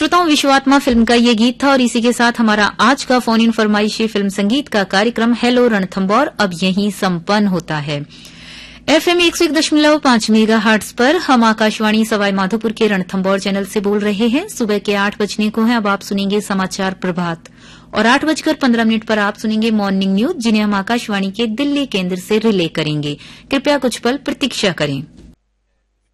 श्रोताओं, विश्वात्मा फिल्म का ये गीत था और इसी के साथ हमारा आज का फोन इन फरमाइशी फिल्म संगीत का कार्यक्रम हेलो रणथंबौर अब यहीं संपन्न होता है। FM 101.5 मेगाहर्ट्ज पर हम आकाशवाणी सवाई माधोपुर के रणथंबौर चैनल से बोल रहे हैं। सुबह के 8 बजने को है। अब आप सुनेंगे समाचार प्रभात और 8:15 पर आप सुनेंगे मॉर्निंग न्यूज, जिन्हें हम आकाशवाणी के दिल्ली केंद्र से रिले करेंगे। कृपया कुछ पल प्रतीक्षा करें।